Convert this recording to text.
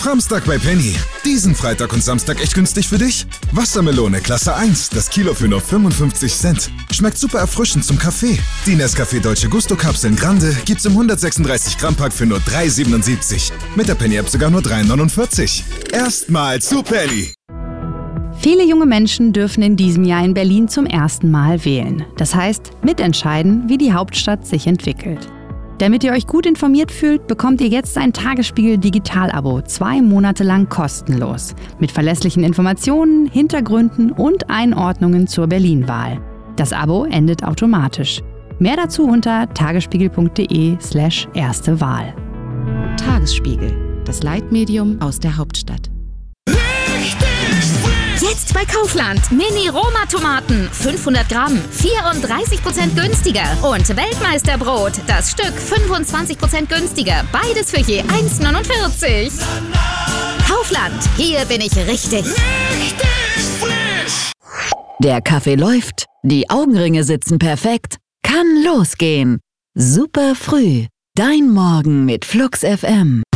Samstag bei Penny. Diesen Freitag und Samstag echt günstig für dich? Wassermelone Klasse 1, das Kilo für nur 55 Cent. Schmeckt super erfrischend zum Kaffee. Die Nescafé Dolce Gusto Kapseln Grande gibt's im 136 Gramm Pack für nur 3,77. Mit der Penny App sogar nur 3,49. Erstmal zu Penny. Viele junge Menschen dürfen in diesem Jahr in Berlin zum ersten Mal wählen. Das heißt, mitentscheiden, wie die Hauptstadt sich entwickelt. Damit ihr euch gut informiert fühlt, bekommt ihr jetzt ein Tagesspiegel Digital-Abo 2 Monate lang kostenlos. Mit verlässlichen Informationen, Hintergründen und Einordnungen zur Berlin-Wahl. Das Abo endet automatisch. Mehr dazu unter tagesspiegel.de/erste Wahl. Tagesspiegel, das Leitmedium aus der Hauptstadt. Jetzt bei Kaufland. Mini-Roma-Tomaten. 500 Gramm. 34% günstiger. Und Weltmeisterbrot. Das Stück 25% günstiger. Beides für je 1,49. Kaufland. Hier bin ich richtig. Der Kaffee läuft. Die Augenringe sitzen perfekt. Kann losgehen. Super früh. Dein Morgen mit Flux FM.